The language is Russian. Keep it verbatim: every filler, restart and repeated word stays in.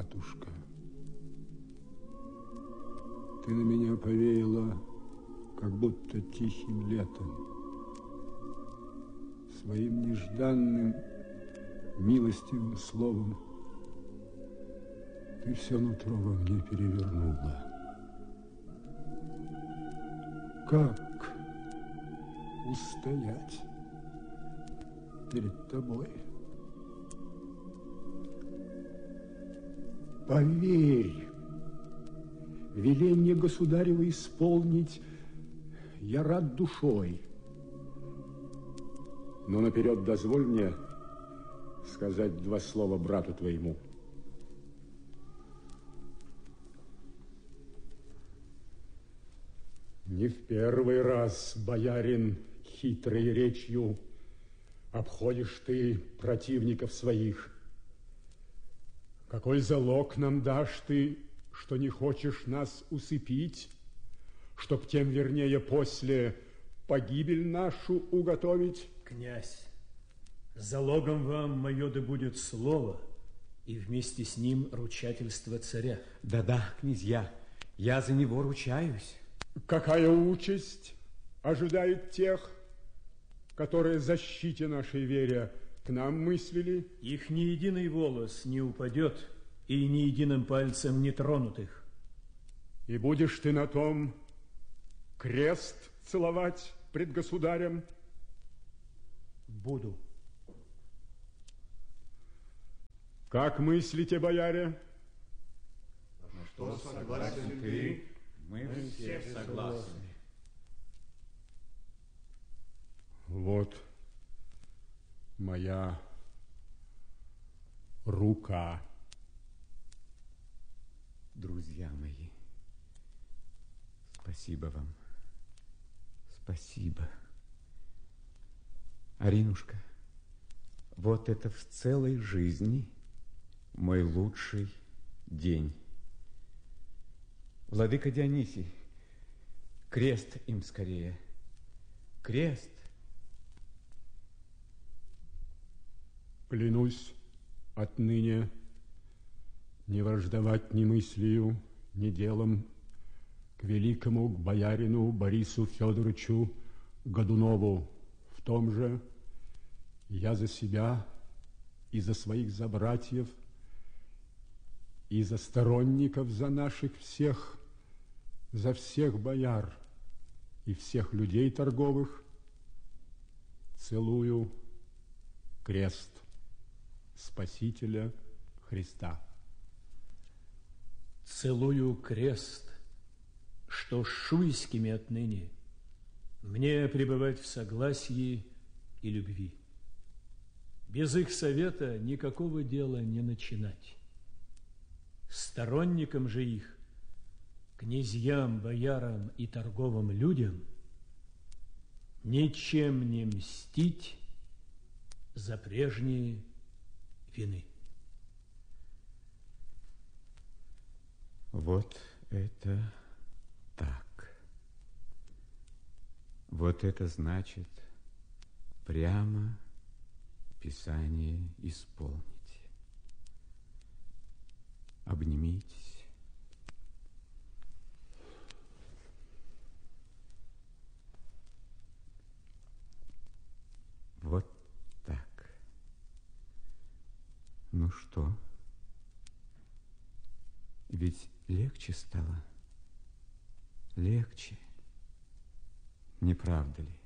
матушка. Ты на меня повеяла, как будто тихим летом. Своим нежданным, милостивым словом ты все нутро во мне перевернула. Как устоять перед тобой? Поверь, веление государева исполнить я рад душой. Но наперед дозволь мне сказать два слова брату твоему. Не в первый раз, боярин, хитрой речью обходишь ты противников своих. Какой залог нам дашь ты, что не хочешь нас усыпить, чтоб тем вернее после погибель нашу уготовить? Князь, залогом вам мое да будет слово, и вместе с ним ручательство царя. Да-да, князья, я за него ручаюсь. Какая участь ожидает тех, которые защите нашей вере к нам мыслили? Их ни единый волос не упадет, и ни единым пальцем не тронут их. И будешь ты на том крест целовать пред государем? Буду. Как мыслите, бояре? На что согласен ты? Мы все согласны. Вот моя рука. Друзья мои, спасибо вам. Спасибо. Аринушка, вот это в целой жизни мой лучший день. Владыка Дионисий, крест им скорее. Крест. Клянусь отныне не враждовать ни мыслью, ни делом к великому, к боярину Борису Федоровичу Годунову. В том же я за себя и за своих забратьев, и за сторонников, за наших всех, за всех бояр и всех людей торговых целую крест Спасителя Христа. Целую крест, что с шуйскими отныне мне пребывать в согласии и любви. Без их совета никакого дела не начинать. Сторонникам же их, князьям, боярам и торговым людям, ничем не мстить за прежние вины. Вот это так. Вот это значит прямо Писание исполнить. Обнимитесь. Вот так. Ну что? Ведь легче стало? Легче, не правда ли?